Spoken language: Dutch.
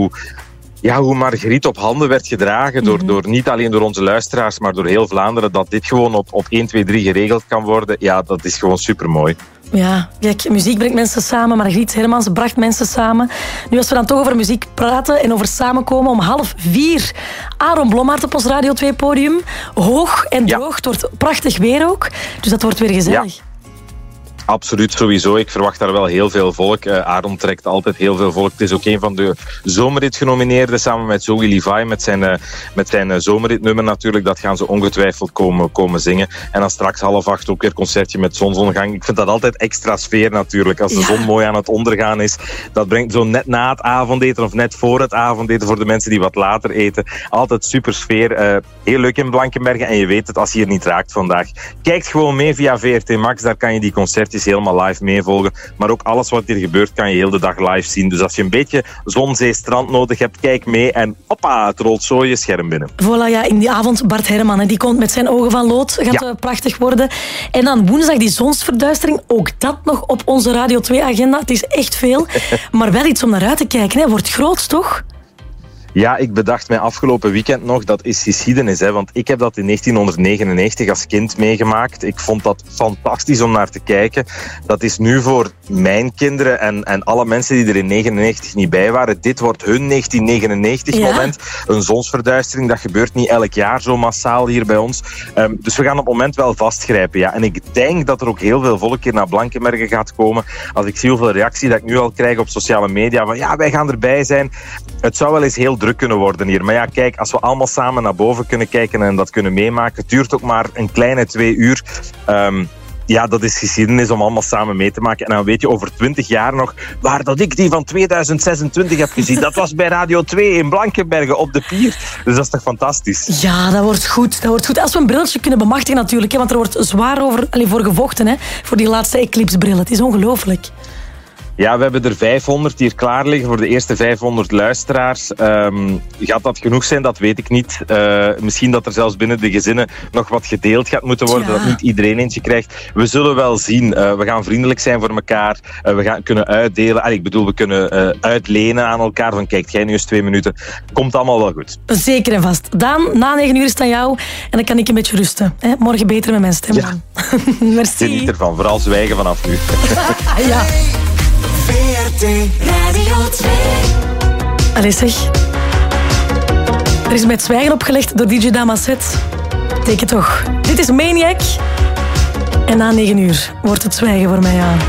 hoe Marguerite op handen werd gedragen door niet alleen door onze luisteraars, maar door heel Vlaanderen, dat dit gewoon op 1, 2, 3 geregeld kan worden. Ja, dat is gewoon supermooi. Ja, kijk, muziek brengt mensen samen. Margriet Hermans bracht mensen samen. Nu, als we dan toch over muziek praten en over samenkomen, om 3:30 Aaron Blommaert op ons Radio 2 podium. Hoog en droog. Het wordt prachtig weer ook. Dus dat wordt weer gezellig. Ja. Absoluut, sowieso. Ik verwacht daar wel heel veel volk. Aaron trekt altijd heel veel volk. Het is ook een van de zomerrit-genomineerden, samen met Zoe Levi, met zijn zomerritnummer natuurlijk. Dat gaan ze ongetwijfeld komen zingen. En dan straks 7:30 ook weer concertje met zonsondergang. Ik vind dat altijd extra sfeer natuurlijk. Als de zon mooi aan het ondergaan is. Dat brengt zo net na het avondeten of net voor het avondeten voor de mensen die wat later eten. Altijd super sfeer. Heel leuk in Blankenberge. En je weet het, als je hier niet raakt vandaag. Kijk gewoon mee via VRT Max. Daar kan je die concertjes helemaal live meevolgen. Maar ook alles wat hier gebeurt kan je heel de dag live zien. Dus als je een beetje zon, zee, strand nodig hebt, kijk mee en hoppa, het rolt zo je scherm binnen. Voilà, ja, in die avond Bart Herman, die komt met zijn ogen van lood. Gaat prachtig worden. En dan woensdag die zonsverduistering. Ook dat nog op onze Radio 2-agenda. Het is echt veel. Maar wel iets om naar uit te kijken. Hè. Wordt groots, toch? Ja, ik bedacht mij afgelopen weekend nog, dat is geschiedenis. Hè, want ik heb dat in 1999 als kind meegemaakt. Ik vond dat fantastisch om naar te kijken. Dat is nu voor mijn kinderen en alle mensen die er in 1999 niet bij waren. Dit wordt hun 1999-moment. Ja. Een zonsverduistering, dat gebeurt niet elk jaar zo massaal hier bij ons. Dus we gaan op het moment wel vastgrijpen. Ja. En ik denk dat er ook heel veel volk hier naar Blankenberge gaat komen. Als ik zie hoeveel reactie dat ik nu al krijg op sociale media. Van ja, wij gaan erbij zijn. Het zou wel eens heel druk kunnen worden hier. Maar ja, kijk, als we allemaal samen naar boven kunnen kijken en dat kunnen meemaken, het duurt ook maar een kleine 2 uur. Ja, dat is geschiedenis om allemaal samen mee te maken. En dan weet je over 20 jaar nog waar dat ik die van 2026 heb gezien. Dat was bij Radio 2 in Blankenberge op de pier. Dus dat is toch fantastisch? Ja, dat wordt goed. Dat wordt goed. Als we een brilletje kunnen bemachtigen natuurlijk. Hè, want er wordt zwaar voor gevochten. Hè, voor die laatste Eclipse-bril. Het is ongelooflijk. Ja, we hebben er 500 hier klaar liggen voor de eerste 500 luisteraars. Gaat dat genoeg zijn? Dat weet ik niet. Misschien dat er zelfs binnen de gezinnen nog wat gedeeld gaat moeten worden. Ja. Dat niet iedereen eentje krijgt. We zullen wel zien. We gaan vriendelijk zijn voor elkaar. We gaan kunnen uitdelen. Ik bedoel, we kunnen uitlenen aan elkaar. Van kijk, jij nu eens 2 minuten. Komt allemaal wel goed. Zeker en vast. Daan, na 9 uur is het aan jou. En dan kan ik een beetje rusten. Hè? Morgen beter met mijn stem. Ja. Merci. Geniet ervan. Vooral zwijgen vanaf nu. Ja. VRT Radio 2. Allee zeg. Er is met zwijgen opgelegd door DJ Damaset. Teken toch. Dit is Maniac. En na 9 uur wordt het zwijgen voor mij aan.